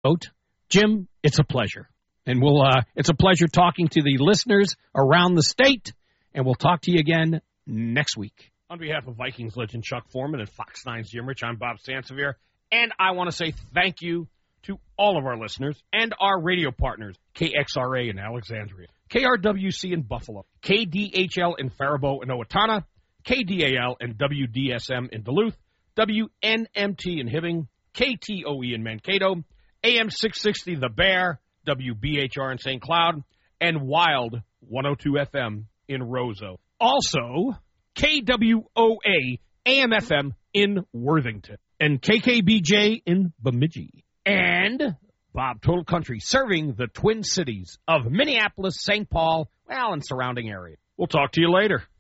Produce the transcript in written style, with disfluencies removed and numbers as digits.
Jim, it's a pleasure. And it's a pleasure talking to the listeners around the state, and we'll talk to you again next week. On behalf of Vikings legend Chuck Foreman and Fox 9's Jim Rich, I'm Bob Sansevier, and I want to say thank you to all of our listeners and our radio partners, KXRA in Alexandria, KRWC in Buffalo, KDHL in Faribault and Owatonna, KDAL and WDSM in Duluth, WNMT in Hibbing, KTOE in Mankato, AM 660 The Bear, WBHR in St. Cloud, and Wild 102 FM in Roseau. Also, KWOA AM/FM in Worthington, and KKBJ in Bemidji, and Bob Total Country serving the Twin Cities of Minneapolis, St. Paul, and surrounding area. We'll talk to you later.